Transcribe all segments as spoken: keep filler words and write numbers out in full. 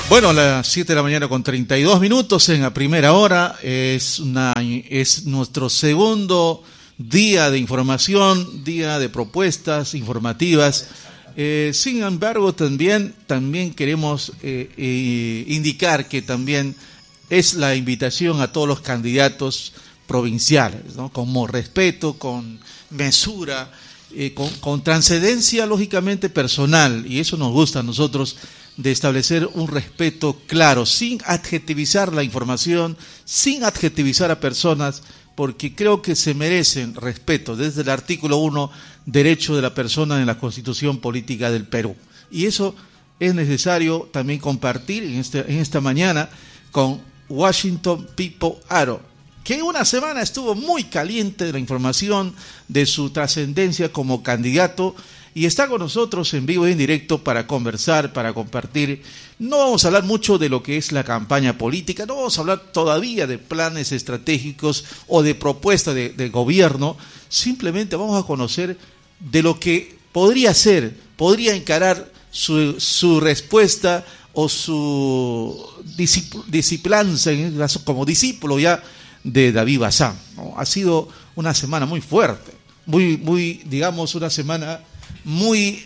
Bueno, a las siete de la mañana con treinta y dos minutos en la primera hora, es, una, es nuestro segundo día de información, día de propuestas informativas. Eh, sin embargo, también, también queremos eh, eh, indicar que también es la invitación a todos los candidatos provinciales, ¿no? Como respeto, con mesura, eh, con, con trascendencia lógicamente personal, y eso nos gusta a nosotros, de establecer un respeto claro, sin adjetivizar la información, sin adjetivizar a personas, porque creo que se merecen respeto desde el artículo uno, derecho de la persona en la Constitución Política del Perú. Y eso es necesario también compartir en, este, en esta mañana con Washington Pipo Haro, que una semana estuvo muy caliente de la información de su trascendencia como candidato, y está con nosotros en vivo y en directo para conversar, para compartir. No vamos a hablar mucho de lo que es la campaña política, no vamos a hablar todavía de planes estratégicos o de propuestas de, de gobierno, simplemente vamos a conocer de lo que podría ser, podría encarar su, su respuesta o su disciplanza como discípulo ya de David Bazán, ¿no? Ha sido una semana muy fuerte, muy, muy, digamos, una semana muy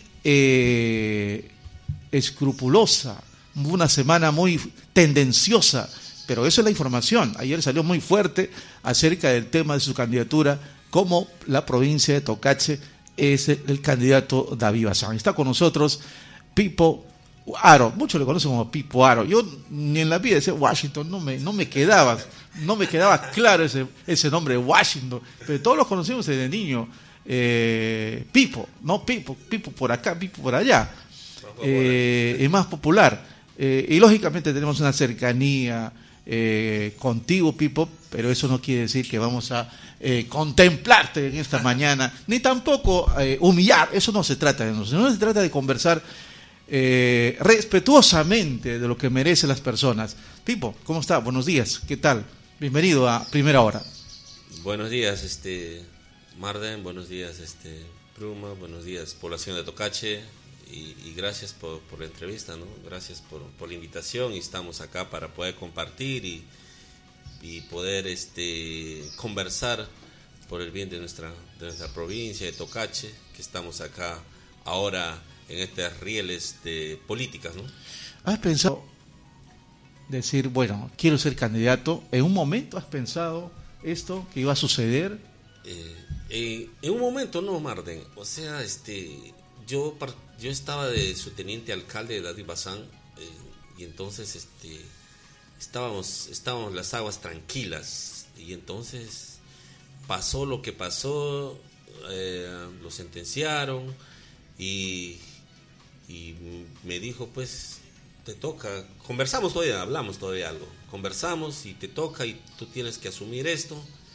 eh, escrupulosa, una semana muy tendenciosa, pero eso es la información. Ayer salió muy fuerte acerca del tema de su candidatura, como la provincia de Tocache es el, el candidato David Bazán. Está con nosotros Pipo Haro, muchos le conocen como Pipo Haro. Yo ni en la vida decía Washington, no me, no me quedaba, no me quedaba claro ese, ese nombre Washington, pero todos los conocimos desde niño. Eh, Pipo, no Pipo, Pipo por acá, Pipo por allá, eh, es más popular, eh, y lógicamente tenemos una cercanía eh, contigo, Pipo, pero eso no quiere decir que vamos a eh, contemplarte en esta mañana, ni tampoco eh, humillar. Eso no se trata de nosotros, no se trata de conversar eh, respetuosamente de lo que merecen las personas. Pipo, ¿cómo está? Buenos días, ¿qué tal? Bienvenido a Primera Hora. Buenos días, este Marden, buenos días, este Bruma, buenos días, población de Tocache, y, y gracias por, por la entrevista, ¿no? Gracias por, por la invitación, y estamos acá para poder compartir y, y poder este conversar por el bien de nuestra, de nuestra provincia de Tocache, que estamos acá ahora en estas rieles de políticas, ¿no? ¿Has pensado decir, bueno, quiero ser candidato? ¿En un momento has pensado esto, que iba a suceder? Eh, eh, en un momento no, Marden, o sea, este, yo yo estaba de subteniente alcalde de David Bazán, eh, y entonces este, estábamos, estábamos las aguas tranquilas, y entonces pasó lo que pasó, eh, lo sentenciaron, y, y me dijo, pues, te toca, conversamos todavía, hablamos todavía algo, conversamos y te toca y tú tienes que asumir esto.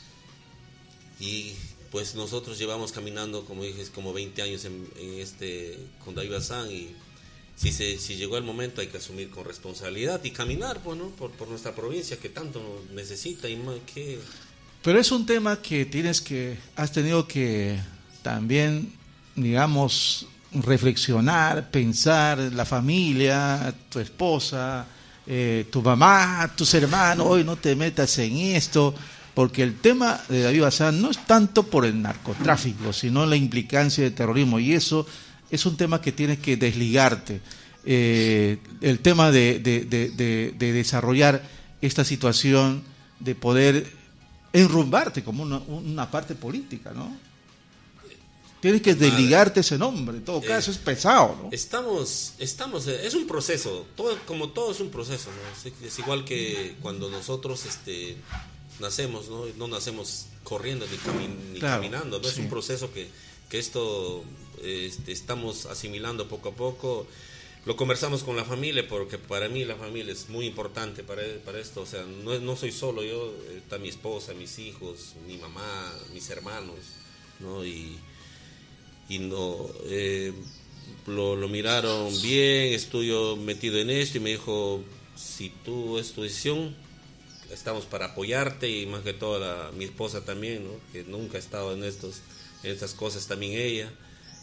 Y pues nosotros llevamos caminando, como dije, como veinte años en, en este con David Bazán, y si se si llegó el momento hay que asumir con responsabilidad y caminar, pues, ¿no? por, por nuestra provincia que tanto nos necesita y más que... Pero es un tema que tienes que, has tenido que también, digamos, reflexionar, pensar, la familia, tu esposa, eh, tu mamá, tus hermanos, hoy no te metas en esto. Porque el tema de David Bazán no es tanto por el narcotráfico, sino la implicancia de terrorismo, y eso es un tema que tienes que desligarte. Eh, el tema de, de, de, de, de desarrollar esta situación, de poder enrumbarte como una, una parte política, ¿no? Tienes que desligarte ese nombre, en todo caso eh, es pesado, ¿no? Estamos, estamos, es un proceso, todo, como todo es un proceso, ¿no? Es, es igual que cuando nosotros, este... nacemos, ¿no? No nacemos corriendo ni, cami ni claro, caminando, ¿no? Sí. Es un proceso que, que esto este, estamos asimilando poco a poco. Lo conversamos con la familia, porque para mí la familia es muy importante para, para esto. O sea, no, no soy solo yo, está mi esposa, mis hijos, mi mamá, mis hermanos, ¿no? Y, y no eh, lo, lo miraron bien, estoy yo metido en esto, y me dijo, si tú es tu decisión, estamos para apoyarte, y más que todo la, mi esposa también, ¿no? Que nunca ha estado en estos en estas cosas, también ella,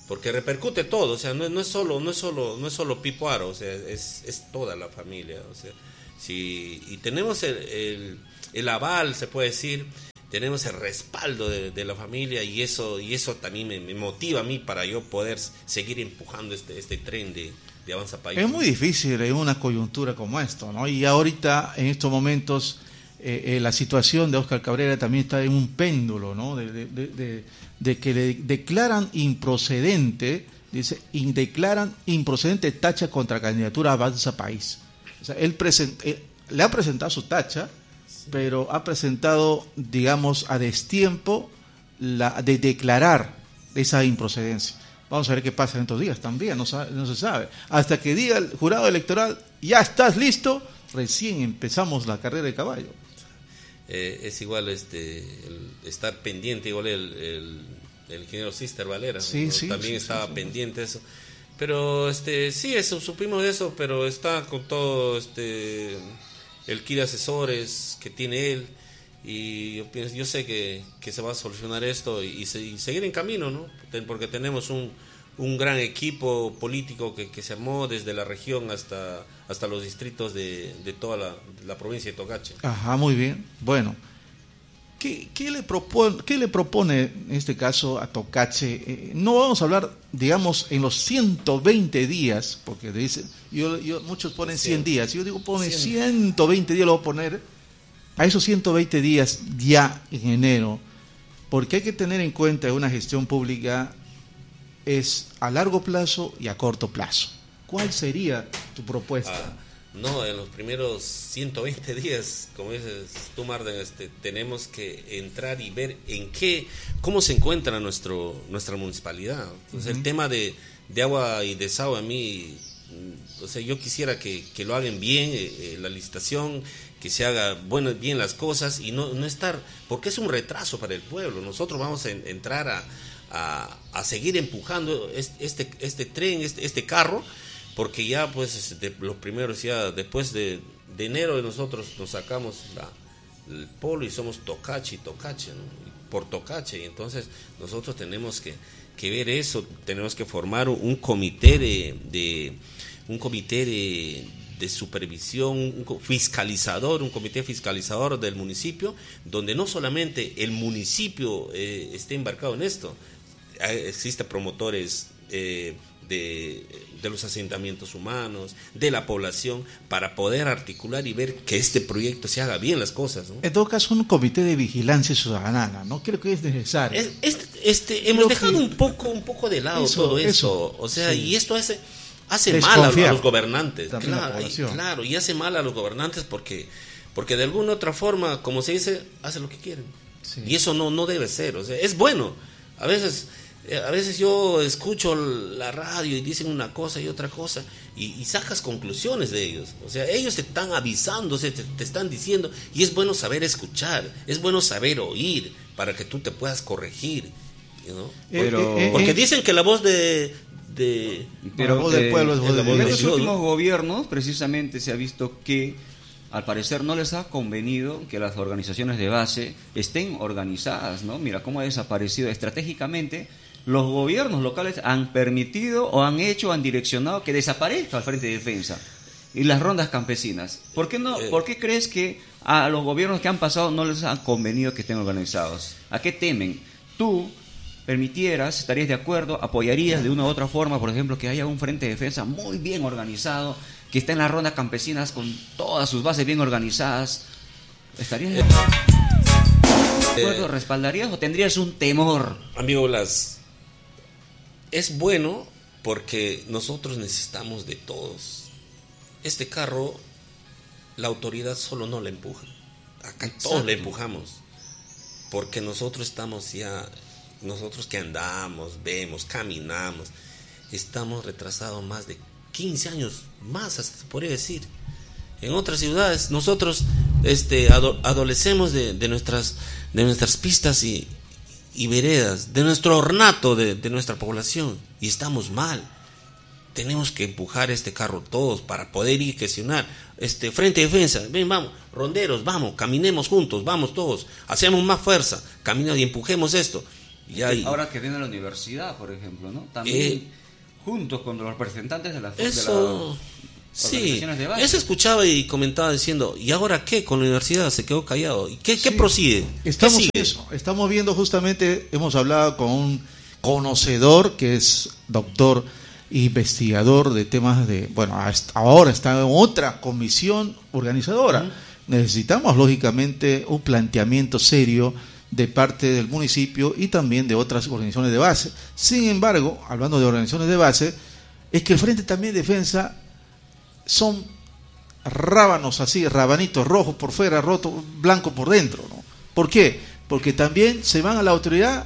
porque repercute todo, o sea, no, no es solo, no es solo, no es solo Pipo Aro, o sea, es, es toda la familia, o sea, si, y tenemos el, el, el aval, se puede decir, tenemos el respaldo de, de la familia, y eso, y eso también me, me motiva a mí para yo poder seguir empujando este, este tren de, de Avanza País. Es muy difícil en una coyuntura como esto, ¿no? Y ahorita, en estos momentos, eh, eh, la situación de Óscar Cabrera también está en un péndulo, ¿no? De, de, de, de, de que le declaran improcedente, dice, declaran improcedente tacha contra candidatura Avanza País. O sea, él present, eh, le ha presentado su tacha, sí, pero ha presentado, digamos, a destiempo la de declarar esa improcedencia. Vamos a ver qué pasa en estos días también, no, sabe, no se sabe. Hasta que diga el jurado electoral, ya estás listo, recién empezamos la carrera de caballo. Eh, es igual este el estar pendiente, igual el, el, el ingeniero Sister Valera, sí, ¿no? sí, también sí, estaba sí, pendiente de eso. Pero este sí, eso supimos de eso, pero está con todo este el kit de asesores que tiene él, y yo pienso, yo sé que, que se va a solucionar esto y, y, se, y seguir en camino, ¿no? Porque tenemos un, un gran equipo político que, que se armó desde la región hasta, hasta los distritos de, de toda la, la provincia de Tocache. Ajá, muy bien. Bueno, ¿qué, qué, le, propone, qué le propone en este caso a Tocache? Eh, no vamos a hablar, digamos, en los ciento veinte días, porque dicen, yo, yo, muchos ponen cien días, yo digo, pone ciento veinte días, lo voy a poner a esos ciento veinte días ya en enero, porque hay que tener en cuenta que una gestión pública es a largo plazo y a corto plazo. ¿Cuál sería tu propuesta? Ah, no, en los primeros ciento veinte días, como dices tú, Marden, este, tenemos que entrar y ver en qué, cómo se encuentra nuestro nuestra municipalidad. Entonces, uh-huh. el tema de, de agua y desagüe, a mí, o sea, yo quisiera que, que lo hagan bien, eh, la licitación, que se haga bueno, bien las cosas y no, no estar, porque es un retraso para el pueblo. Nosotros vamos a en, entrar a, a, a seguir empujando este, este, este tren, este, este carro, porque ya pues de los primeros, ya después de, de enero nosotros nos sacamos la, el polo y somos Tocache y Tocache, ¿no? Por Tocache, y entonces nosotros tenemos que, que ver eso, tenemos que formar un comité de, de un comité de de supervisión, un fiscalizador, un comité fiscalizador del municipio, donde no solamente el municipio eh, esté embarcado en esto, existen promotores eh, de, de los asentamientos humanos, de la población, para poder articular y ver que este proyecto se haga bien las cosas, ¿no? En todo caso, un comité de vigilancia ciudadana, ¿no? Creo que es necesario. Es, es, este, hemos Creo dejado un poco, un poco de lado eso, todo eso, eso, o sea, sí. y esto hace... hace mal a, a los gobernantes, claro, y, claro, y hace mal a los gobernantes porque, porque de alguna otra forma, como se dice, hace lo que quieren, sí. y eso no, no debe ser, o sea, es bueno, a veces, a veces yo escucho la radio y dicen una cosa y otra cosa, y, y sacas conclusiones de ellos, o sea, ellos te están avisando, o sea, te, te están diciendo, y es bueno saber escuchar, es bueno saber oír, para que tú te puedas corregir, ¿no? Pero, eh, eh, porque eh, dicen que la voz de... De, pero la voz del pueblo es voz de del En los últimos gobiernos precisamente se ha visto que al parecer no les ha convenido que las organizaciones de base estén organizadas, ¿no? Mira cómo ha desaparecido estratégicamente. Los gobiernos locales han permitido o han hecho, han direccionado que desaparezca el Frente de Defensa y las rondas campesinas. ¿Por qué no? ¿Por qué crees que a los gobiernos que han pasado no les ha convenido que estén organizados? ¿A qué temen? Tú permitieras, estarías de acuerdo, apoyarías de una u otra forma, por ejemplo, que haya un frente de defensa muy bien organizado, que esté en las rondas campesinas con todas sus bases bien organizadas. ¿Estarías de acuerdo? ¿Respaldarías o tendrías un temor? Amigo Blas, es bueno porque nosotros necesitamos de todos. Este carro, la autoridad solo no le empuja. Acá Exacto. todos le empujamos. Porque nosotros estamos ya... Nosotros que andamos, vemos, caminamos, estamos retrasados más de quince años más, hasta se podría decir. En otras ciudades nosotros este, ado- adolecemos de, de, nuestras, de nuestras pistas y, y veredas, de nuestro ornato de, de nuestra población, y estamos mal. Tenemos que empujar este carro todos para poder ir gestionar. Este, Frente de Defensa, ven, vamos, ronderos, vamos, caminemos juntos, vamos todos, hacemos más fuerza, caminemos y empujemos esto. Y hay, ahora que viene a la universidad, por ejemplo, ¿no? También eh, juntos con los representantes de la eso, de sí, organizaciones de base. eso escuchaba y comentaba diciendo, ¿y ahora qué? Con la universidad se quedó callado. ¿Y qué, Sí. qué prosigue? Estamos, ¿Qué sigue? eso, estamos viendo justamente, hemos hablado con un conocedor que es doctor investigador de temas de, bueno, hasta ahora está en otra comisión organizadora. Uh-huh. Necesitamos lógicamente un planteamiento serio de parte del municipio y también de otras organizaciones de base. Sin embargo, hablando de organizaciones de base, es que el Frente también Defensa son rábanos así, rabanitos rojos por fuera, roto, blanco por dentro, ¿no? ¿Por qué? Porque también se van a la autoridad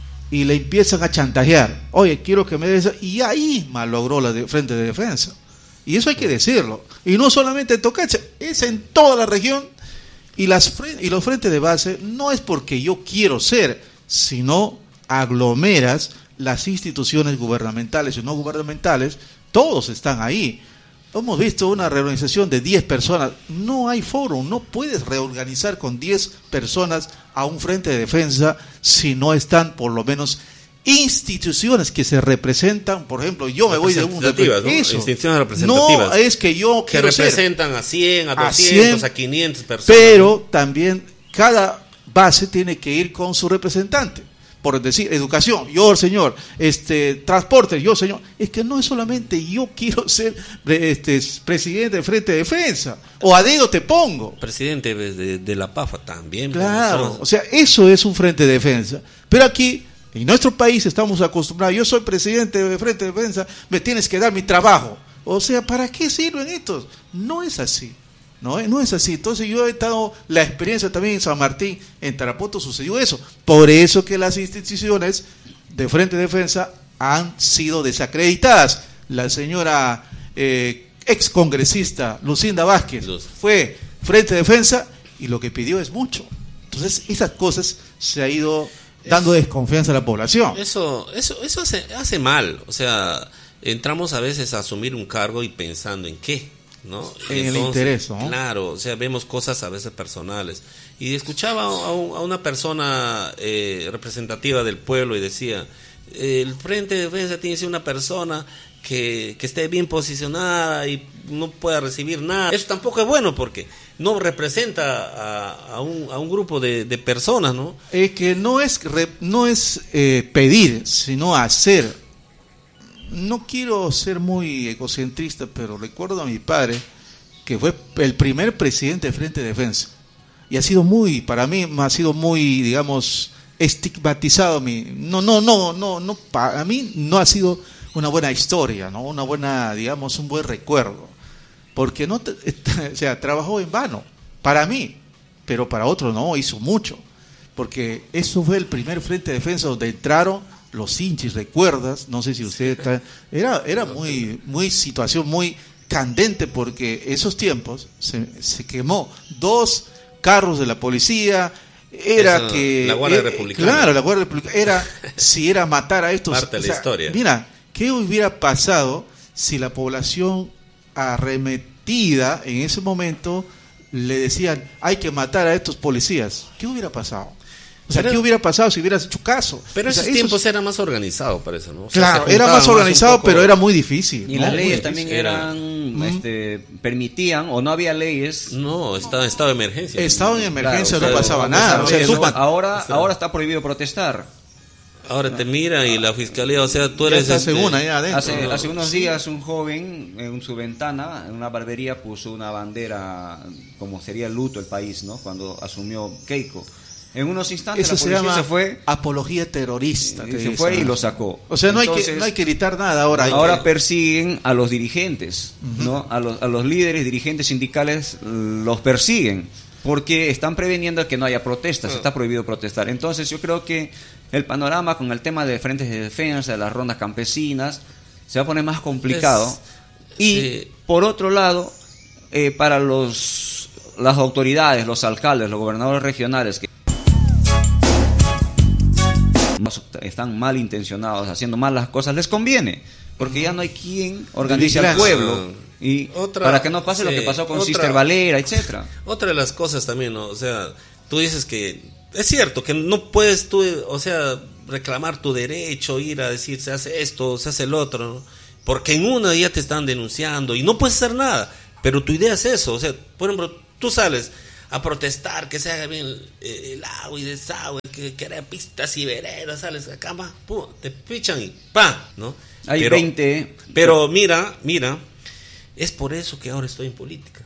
y le empiezan a chantajear. Oye, quiero que me des... Y ahí malogró la de Frente de Defensa. Y eso hay que decirlo. Y no solamente en Tocacha, es en toda la región. Y, las, y los frentes de base no es porque yo quiero ser, sino aglomeras las instituciones gubernamentales y no gubernamentales, todos están ahí. Hemos visto una reorganización de diez personas, no hay foro, no puedes reorganizar con diez personas a un frente de defensa si no están por lo menos instituciones que se representan. Por ejemplo, yo me voy de un representativas, ¿no? Eso. Instituciones representativas. No es que yo que quiero representan ser a cien, a doscientos, a, cien, a quinientas personas. Pero también cada base tiene que ir con su representante. Por decir, educación, yo señor, este, transporte, yo señor. Es que no es solamente yo quiero ser este, presidente del Frente de Defensa, o a dedo te pongo. Presidente de, de, de la P A F A también. Claro, o sea, eso es un Frente de Defensa. Pero aquí, en nuestro país estamos acostumbrados, yo soy presidente del Frente de Defensa, me tienes que dar mi trabajo. O sea, ¿para qué sirven estos? No es así. No, no es así. Entonces yo he estado la experiencia también en San Martín, en Tarapoto sucedió eso. Por eso que las instituciones de Frente de Defensa han sido desacreditadas. La señora eh, ex congresista Lucinda Vázquez Luz. fue Frente de Defensa y lo que pidió es mucho. Entonces esas cosas se ha ido dando es, desconfianza a la población. Eso, eso, eso hace, hace mal. O sea, entramos a veces a asumir un cargo y pensando en qué. ¿No? En el interés, ¿no? Claro, o sea, vemos cosas a veces personales. Y escuchaba a, un, a una persona eh, representativa del pueblo y decía, el Frente de Defensa tiene que ser una persona que, que esté bien posicionada y no pueda recibir nada. Eso tampoco es bueno porque no representa a, a, un, a un grupo de, de personas, ¿no? Es que no es, no es eh, pedir, sino hacer. No quiero ser muy egocentrista, pero recuerdo a mi padre, que fue el primer presidente de Frente de Defensa. Y ha sido muy, para mí, ha sido muy, digamos, estigmatizado. Mi, no, no, no, no, no, para mí no ha sido una buena historia, ¿no? Una buena, digamos, un buen recuerdo. Porque no, o sea, trabajó en vano, para mí, pero para otros no, hizo mucho. Porque eso fue el primer Frente de Defensa donde entraron los hinchis, ¿recuerdas? No sé si usted está... Era, era muy, muy situación muy candente porque esos tiempos se, se quemó dos carros de la policía, era Eso, que... La Guardia eh, Republicana. Claro, la Guardia Republicana. Era, si era matar a estos... Parte de la o sea, historia. Mira, ¿qué hubiera pasado si la población arremetida en ese momento le decían, hay que matar a estos policías? ¿Qué hubiera pasado? O sea, pero, ¿qué hubiera pasado si hubieras hecho caso? Pero o sea, esos tiempos era más organizado, parece, ¿no? O sea, claro, era más organizado, más poco, pero era muy difícil. Y ¿no? las leyes también eran, ¿Mm? este, permitían, o no había leyes. No, estaba en estado de emergencia. Estaba en emergencia, claro, no o sea, pasaba no, nada. O sea, tú, ahora, o sea, ahora está prohibido protestar. Ahora te mira y la fiscalía, o sea, tú eres... Ya este, según ya adentro. Hace, no, hace unos sí. días un joven en su ventana, en una barbería, puso una bandera, como sería el luto del país, ¿no? Cuando asumió Keiko. En unos instantes Eso la policía se, llama se fue, apología terrorista. Y se fue y lo sacó. O sea, no, Entonces, hay que, no hay que gritar nada ahora. Ahora que... persiguen a los dirigentes, uh-huh. ¿no? A los, a los líderes, dirigentes sindicales los persiguen porque están preveniendo que no haya protestas, uh-huh. está prohibido protestar. Entonces yo creo que el panorama con el tema de frentes de defensa, de las rondas campesinas, se va a poner más complicado. Es, y sí. por otro lado, eh, para los las autoridades, los alcaldes, los gobernadores regionales que están mal intencionados, haciendo mal las cosas, les conviene, porque ya no hay quien organice al pueblo y otra, para que no pase sí, lo que pasó con otra, Sister Valera, etcétera. Otra de las cosas también, ¿no? O sea, tú dices que es cierto que no puedes tú, o sea, reclamar tu derecho, ir a decir se hace esto, se hace el otro, ¿no? Porque en una ya te están denunciando y no puedes hacer nada, pero tu idea es eso. O sea, por ejemplo, tú sales a protestar que se haga bien el, el agua y desagüe, que, que haya pistas y veredas, sales acá, pa, pum, te pichan y pa, ¿no? Hay pero, veinte. Pero mira, mira, es por eso que ahora estoy en política.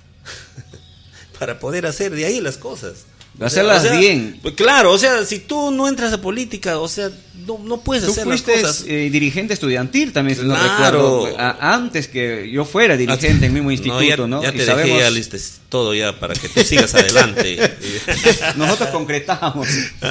Para poder hacer de ahí las cosas. Hacerlas o sea, bien. Pues claro, o sea, si tú no entras a política, o sea, no, no puedes Tú hacer fuiste las cosas. eh, dirigente estudiantil también, si no Claro. recuerdo, a- antes que yo fuera dirigente en el mismo instituto, ¿no? Ya, ya Y te sabemos, dejé ya listes todo ya para que tú sigas adelante. nosotros concretamos.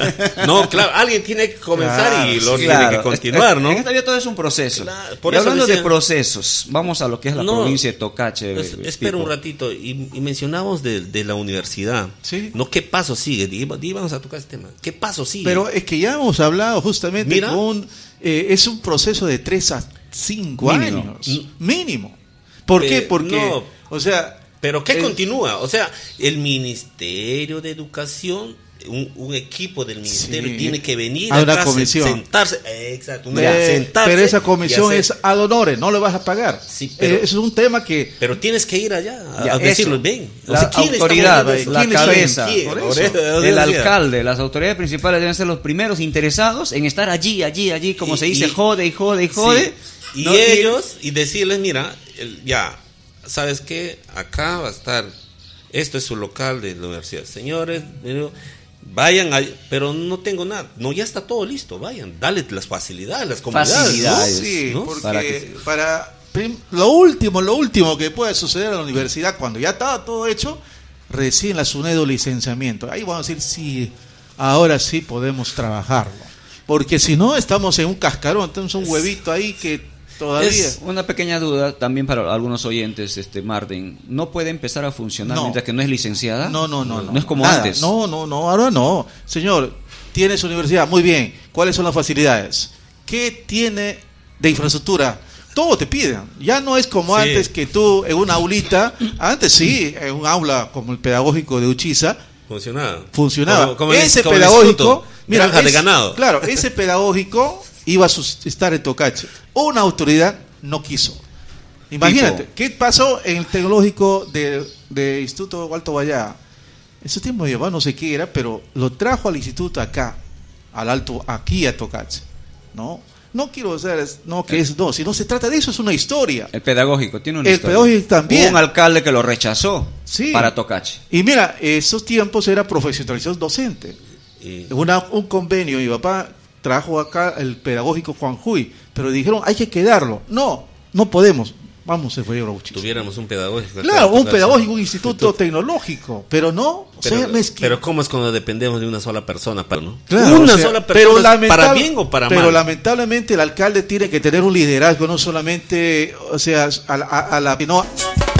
No, claro, alguien tiene que comenzar Claro, y lo sí. tiene que Claro, continuar, es- ¿no? En esta vida todo es un proceso. Claro, por y eso hablando decía- de procesos, vamos a lo que es la No, provincia de Tocache. Es- eh, espera Pipo. un ratito, y, y mencionamos de, de la universidad. Sí. No, ¿qué paso sigue? Y, y vamos a tocar este tema. ¿Qué paso sigue? Pero es que ya hemos hablado justamente Mira. con... eh, es un proceso de tres a cinco Mínimo. años. Mínimo. ¿Por Eh, qué? Porque, no. o sea... ¿Pero qué el- continúa? O sea, el Ministerio de Educación, un, un equipo del Ministerio Sí. tiene que venir Hay una acá, comisión. sentarse. eh, exacto, una- Eh, sentarse pero esa y comisión hacer- es ad honorem, no le vas a pagar. Sí, pero- Eh, eso es un tema que... Pero tienes que ir allá a, Ya, a decirlo eso. bien. O La sea, ¿quién está autoridad, moviendo eso? la ¿Quién está cabeza, ¿Quién? por Por eso. eso, o El sea, alcalde, las autoridades principales deben ser los primeros interesados en estar allí, allí, allí, como Y- se dice, y- jode y jode y jode. sí. Y ¿no? ellos, y decirles, mira, el- ya, ¿sabes qué? Acá va a estar, esto es su local de la universidad. Señores, digo, vayan, ahí, pero no tengo nada. No, ya está todo listo, vayan, dale las facilidades, las comunidades. Facilidades. ¿no? Sí, ¿no? porque Para para, que- prim- lo último, lo último que puede suceder en la universidad, cuando ya estaba todo hecho, recién la SUNEDO licenciamiento. Ahí vamos a decir, sí, ahora sí podemos trabajarlo. Porque si no, estamos en un cascarón, tenemos un huevito ahí que todavía... Es- Una pequeña duda también para algunos oyentes, este Martín, ¿no puede empezar a funcionar No. mientras que no es licenciada? No, no, no, no. No es como nada. antes. No, no, no, ahora no. Señor, tiene su universidad, muy bien. ¿Cuáles son las facilidades? ¿Qué tiene de infraestructura? Todo te piden. Ya no es como Sí. antes que tú en una aulita, antes sí, en un aula como el pedagógico de Uchiza, Funcionaba. funcionaba. Como- como el- ese como el pedagógico, instituto, granja de es- ganado. Claro, ese pedagógico iba a sus- estar en Tocache. Una autoridad no quiso. Imagínate, Pipo. ¿qué pasó en el tecnológico de, de Instituto Alto Vallá? Ese tiempo llevaba no sé qué era, pero lo trajo al instituto acá, al Alto, aquí a Tocache. ¿No? No quiero ser, no que es, no, si no se trata de eso, es una historia. El pedagógico tiene una El historia. pedagógico también. Hubo un alcalde que lo rechazó Sí. para Tocache. Y mira, esos tiempos era profesionalización docente. Y- Una, un convenio, mi papá trajo acá el pedagógico Juan Juy, pero dijeron hay que quedarlo. No, no podemos. Vamos, se fue a Uchiza. tuviéramos un pedagógico. acá Claro, en un Tocache. pedagógico, un instituto tecnológico, pero no, o Pero, sea, mezquino. pero ¿cómo es cuando dependemos de una sola persona? Para, ¿no? Claro, una o sea, sola pero persona, lamentable- ¿para bien o para pero mal? lamentablemente el alcalde tiene que tener un liderazgo, no solamente, o sea, a la, a, a la no, Le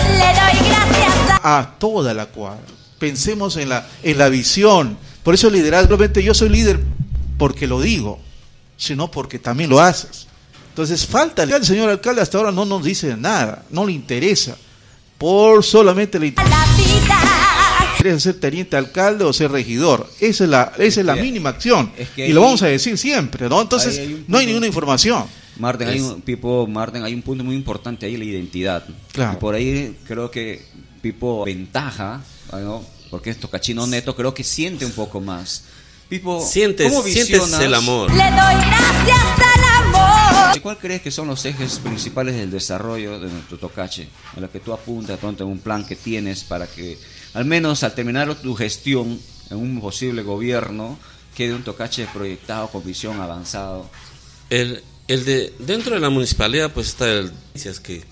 doy gracias a... a toda la cuadra. Pensemos en la, en la visión. Por eso el liderazgo, realmente yo soy líder porque lo digo, sino porque también lo haces. Entonces falta, el señor alcalde hasta ahora no nos dice nada, no le interesa. Por solamente le la vida. interesa ser teniente alcalde o ser regidor. Esa es la, esa es la que- mínima acción. es que y lo ahí- vamos a decir siempre, ¿no? Entonces ahí hay un no hay punto- ninguna información. Martín, hay Es- un, Pipo, Martín, hay un punto muy importante ahí, la identidad. Claro. Y por ahí creo que Pipo ventaja, ¿no? Porque es tocachino neto, creo que siente un poco más. Pipo, Sientes, ¿cómo sientes visionas? el amor. Le doy gracias al amor. ¿Cuál crees que son los ejes principales del desarrollo de nuestro Tocache? A la que tú apuntas pronto en un plan que tienes para que, al menos al terminar tu gestión en un posible gobierno, quede un Tocache proyectado con visión avanzado. El, el de dentro de la municipalidad pues está el que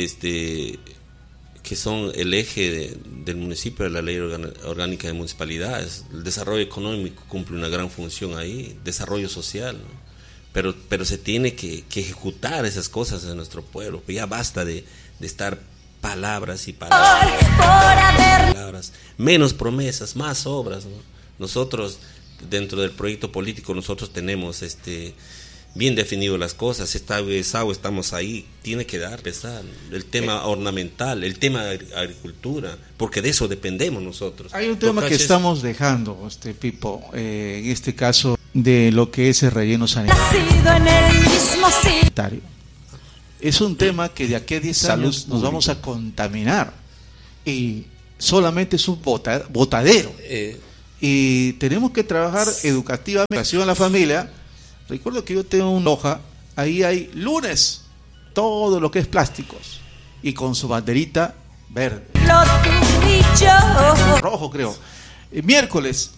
este que son el eje de- del municipio de la ley organ- orgánica de municipalidades. El desarrollo económico cumple una gran función ahí, desarrollo social, ¿no? pero pero se tiene que, que ejecutar esas cosas en nuestro pueblo. Ya basta de, de estar palabras y palabras, Por haber... palabras, menos promesas, más obras, ¿no? Nosotros dentro del proyecto político nosotros tenemos este bien definido las cosas. Esta vez agua, estamos ahí, tiene que dar pesar el tema ornamental, el tema de agricultura, porque de eso dependemos nosotros. Hay un tema que Tocache es- estamos dejando, este Pipo, eh, en este caso de lo que es el relleno sanitario. Nacido en el mismo sitio. Es un tema que de aquí a diez Salud años nos pública. vamos a contaminar y solamente es un bota- botadero. Eh, Y tenemos que trabajar educativamente, educación a la familia. Recuerdo que yo tengo una hoja, ahí hay lunes, todo lo que es plásticos, y con su banderita verde, Lo tú y yo. rojo creo. Eh, miércoles,